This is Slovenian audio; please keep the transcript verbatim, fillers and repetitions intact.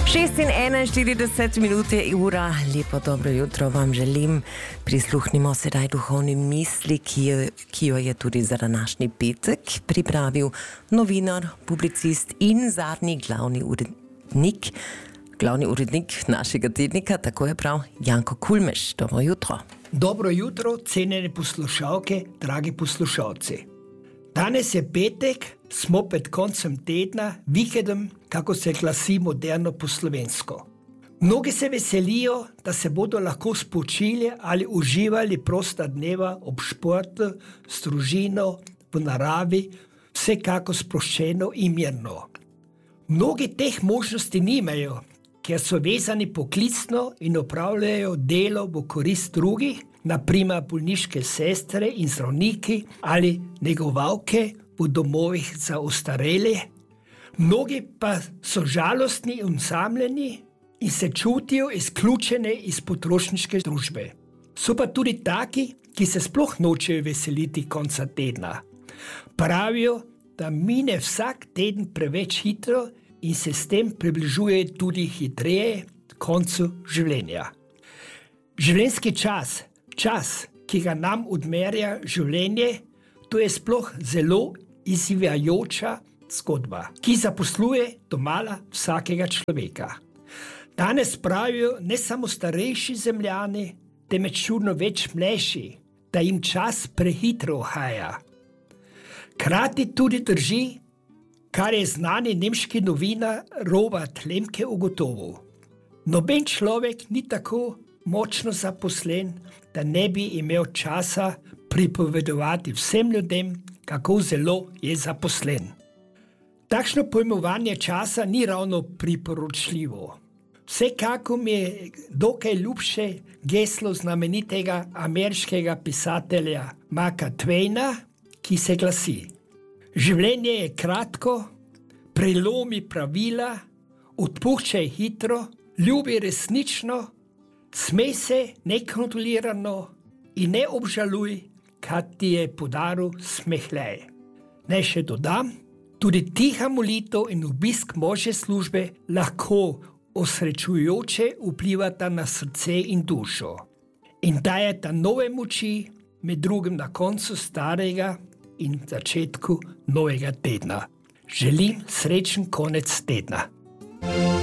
šestinštirideset minut je ura, lepo dobro jutro vam želim. Prisluhnimo sedaj duhovni misli, ki jo, ki jo je tudi za današnji petek pripravil novinar, publicist in zadnji glavni urednik, glavni urednik našega tednika, tako je prav, Janko Kulmeš. Dobro jutro. Dobro jutro, cenjene poslušalke, dragi poslušalci. Danes je petek, smo pred koncem tedna, vikendom, kako se glasi moderno po slovensko. Mnogi se veselijo, da se bodo lahko spočili ali uživali prosta dneva ob športu, s družino, v naravi, vsekako sproščeno in mirno. Mnogi teh možnosti nimajo, ker so vezani poklicno in opravljajo delo v korist drugih, naprimer bolniške sestre in zdravniki ali negovalke v domovih za ostarele. Mnogi pa so žalostni in osamljeni in se čutijo izključene iz potrošniške družbe. So pa tudi taki, ki se sploh nočejo veseliti konca tedna. Pravijo, da mine vsak teden preveč hitro in se s tem približuje tudi hitreje koncu življenja. Življenjski čas, čas, ki ga nam odmerja življenje, to je sploh zelo izzivajoča zgodba, ki zaposluje domala vsakega človeka. Danes pravijo ne samo starejši zemljani, temveč čudno več mlajši, da jim čas prehitro uhaja. Krati tudi drži, kar je znani nemški novinar Robert Lemke ugotovil. Noben človek ni tako močno zaposlen, da ne bi imel časa pripovedovati vsem ljudem, kako zelo je zaposlen. Takšno pojmovanje časa ni ravno priporočljivo. Vsekako mi je dokaj ljubše geslo znamenitega ameriškega pisatelja Marka Twaina, ki se glasi: življenje je kratko, prelomi pravila, odpuščaj hitro, ljubi resnično, smej se nekontrolirano in ne obžaluj, kar ti je podaril smehljaj. Naj še dodam, tudi tiha molitev in obisk Božje službe lahko osrečujoče vplivata na srce in dušo in dajeta nove moči, med drugim na koncu starega in začetku novega tedna. Želim srečen konec tedna.